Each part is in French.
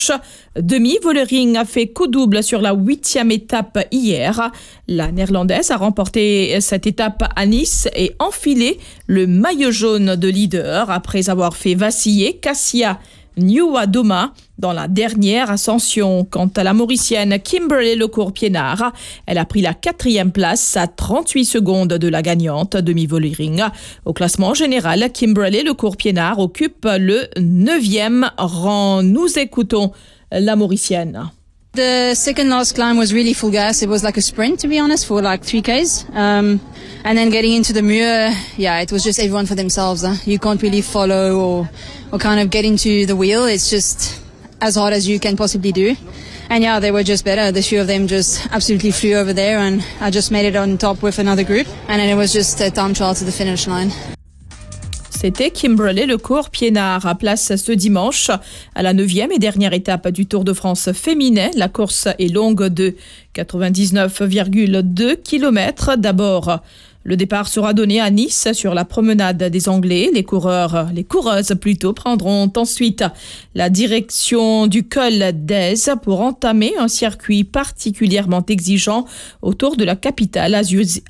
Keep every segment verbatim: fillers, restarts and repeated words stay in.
Demi Vollering a fait coup double sur la huitième étape hier. La Néerlandaise a remporté cette étape à Nice et enfilé le maillot jaune de leader après avoir fait vaciller Kasia Nieuwadoma dans la dernière ascension. Quant à la Mauricienne Kimberley Lecourt-Piénard, elle a pris la quatrième place à trente-huit secondes de la gagnante Demi Vollering. Au classement général, Kimberley Lecourt-Piénard occupe le neuvième rang. Nous écoutons la Mauricienne. The second last climb was really full gas. It was like a sprint, to be honest, for like three Ks. Um, and then getting into the Muur, yeah, it was just everyone for themselves. Huh? You can't really follow or, or kind of get into the wheel. It's just as hard as you can possibly do. And yeah, they were just better. The few of them just absolutely flew over there, and I just made it on top with another group. And then it was just a time trial to the finish line. C'était Kimberley Lecourt-Piénard à place ce dimanche à la neuvième et dernière étape du Tour de France féminin. La course est longue de quatre-vingt-dix-neuf virgule deux kilomètres. D'abord, le départ sera donné à Nice sur la promenade des Anglais. Les coureurs, les coureuses plutôt, prendront ensuite la direction du col d'Èze pour entamer un circuit particulièrement exigeant autour de la capitale azuréenne.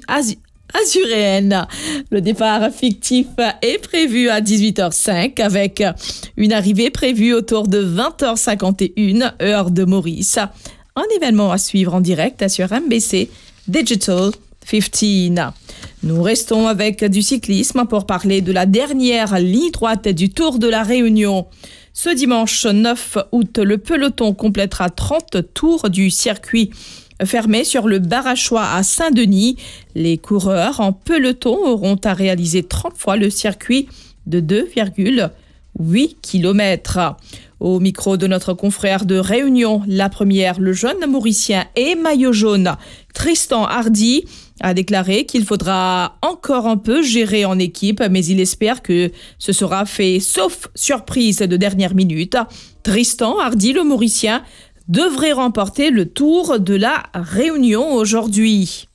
Azuréenne. Le départ fictif est prévu à dix-huit heures cinq avec une arrivée prévue autour de vingt heures cinquante et une heure de Maurice. Un événement à suivre en direct sur M B C Digital quinze. Nous restons avec du cyclisme pour parler de la dernière ligne droite du Tour de la Réunion. Ce dimanche neuf août, le peloton complétera trente tours du circuit fermé sur le Barachois à Saint-Denis. Les coureurs en peloton auront à réaliser trente fois le circuit de deux virgule huit kilomètres. Au micro de notre confrère de Réunion, la première, le jeune Mauricien et maillot jaune, Tristan Hardy, a déclaré qu'il faudra encore un peu gérer en équipe, mais il espère que ce sera fait, sauf surprise de dernière minute. Tristan Hardy, le Mauricien, devrait remporter le Tour de la Réunion aujourd'hui.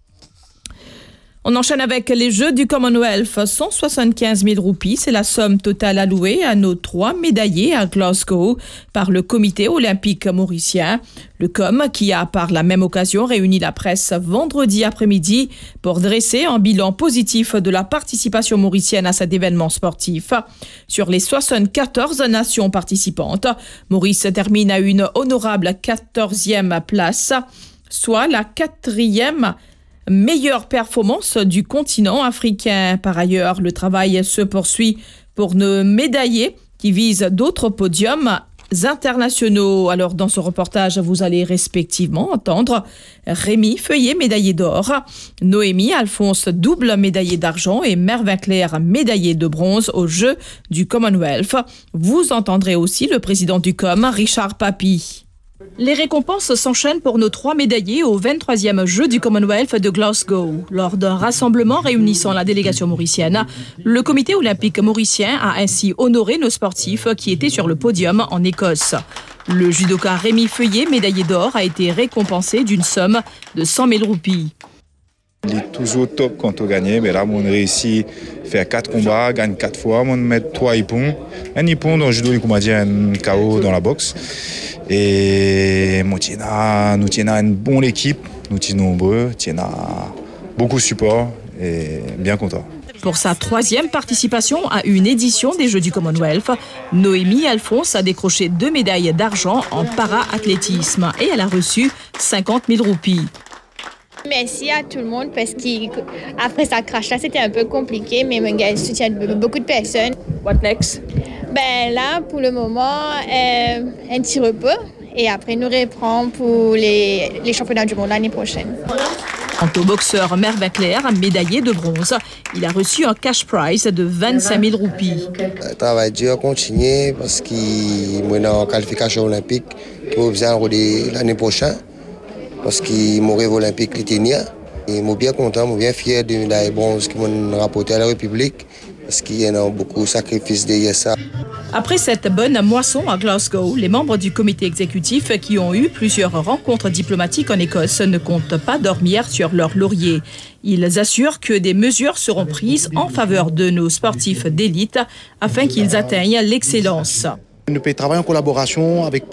On enchaîne avec les Jeux du Commonwealth. cent soixante-quinze mille roupies, c'est la somme totale allouée à nos trois médaillés à Glasgow par le comité olympique mauricien. Le C O M, qui a par la même occasion réuni la presse vendredi après-midi pour dresser un bilan positif de la participation mauricienne à cet événement sportif. Sur les soixante-quatorze nations participantes, Maurice termine à une honorable quatorzième place, soit la quatrième meilleure performance du continent africain. Par ailleurs, le travail se poursuit pour nos médaillés qui visent d'autres podiums internationaux. Alors, dans ce reportage, vous allez respectivement entendre Rémi Feuillet, médaillé d'or, Noémie Alphonse, double médaillé d'argent, et Mervyn Claire, médaillé de bronze aux Jeux du Commonwealth. Vous entendrez aussi le président du C O M, Richard Papy. Les récompenses s'enchaînent pour nos trois médaillés au vingt-troisième Jeux du Commonwealth de Glasgow. Lors d'un rassemblement réunissant la délégation mauricienne, le comité olympique mauricien a ainsi honoré nos sportifs qui étaient sur le podium en Écosse. Le judoka Rémi Feuillet, médaillé d'or, a été récompensé d'une somme de cent mille roupies. Il est toujours top quand on gagne, mais là, on réussit à faire quatre combats, gagne quatre fois, on met trois hippons. Un hippon dans le judo, il m'a dit un K O dans la boxe. Et nous avons une bonne équipe, nous sommes nombreux, nous avons beaucoup de support et bien content. Pour sa troisième participation à une édition des Jeux du Commonwealth, Noémie Alphonse a décroché deux médailles d'argent en para-athlétisme et elle a reçu cinquante mille roupies. Merci à tout le monde parce qu'après ça crash-là, c'était un peu compliqué, mais je soutiens beaucoup de personnes. What next? Ben là, pour le moment, euh, un petit repos et après nous reprend pour les, les championnats du monde l'année prochaine. Quant au boxeur Mervyn Claire, médaillé de bronze, il a reçu un cash prize de vingt-cinq mille roupies. Le travail dur continue parce qu'il est en qualification olympique qui va bien l'année prochaine parce qu'il m'a rêvé olympique lituanien. Et je suis bien content, je suis bien fier de la bronze qui m'a rapporté à la République. Parce qu'il y a beaucoup de sacrifices derrière ça. Après cette bonne moisson à Glasgow, les membres du comité exécutif qui ont eu plusieurs rencontres diplomatiques en Écosse ne comptent pas dormir sur leur laurier. Ils assurent que des mesures seront prises en faveur de nos sportifs d'élite afin qu'ils atteignent l'excellence. Nous pouvons travailler en collaboration avec